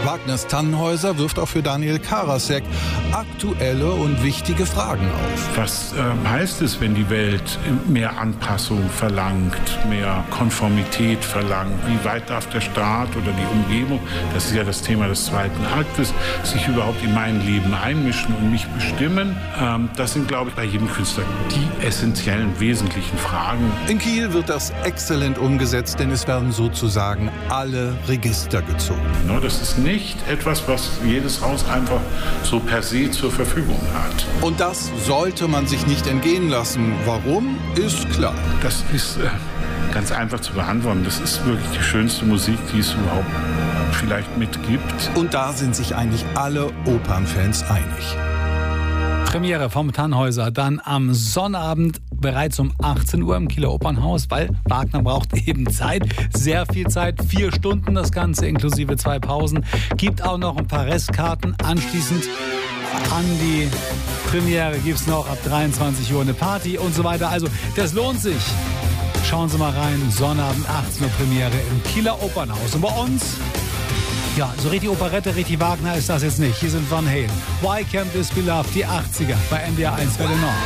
Wagners Tannhäuser wirft auch für Daniel Karasek aktuelle und wichtige Fragen auf. Was heißt es, wenn die Welt mehr Anpassung verlangt, mehr Konformität verlangt? Wie weit darf der Staat oder die Umgebung, das ist ja das Thema des zweiten Aktes, sich überhaupt in mein Leben einmischen und mich bestimmen? Das sind, glaube ich, bei jedem Künstler die essentiellen, wesentlichen Fragen. In Kiel wird das exzellent umgesetzt, denn es werden sozusagen alle Register gezogen. Das ist nicht etwas, was jedes Haus einfach so per se zur Verfügung hat. Und das sollte man sich nicht entgehen lassen. Warum, ist klar. Das ist ganz einfach zu beantworten. Das ist wirklich die schönste Musik, die es überhaupt vielleicht mitgibt. Und da sind sich eigentlich alle Opernfans einig. Premiere vom Tannhäuser dann am Sonnabend bereits um 18 Uhr im Kieler Opernhaus, weil Wagner braucht eben Zeit, sehr viel Zeit, 4 Stunden das Ganze inklusive 2 Pausen. Gibt auch noch ein paar Restkarten. Anschließend an die Premiere gibt es noch ab 23 Uhr eine Party und so weiter. Also das lohnt sich. Schauen Sie mal rein, Sonnabend 18 Uhr Premiere im Kieler Opernhaus. Und bei uns, ja, so richtig Operette, richtig Wagner ist das jetzt nicht. Hier sind Van Halen. Why Can't This Be Love, die 80er bei NDR 1 Welle Nord.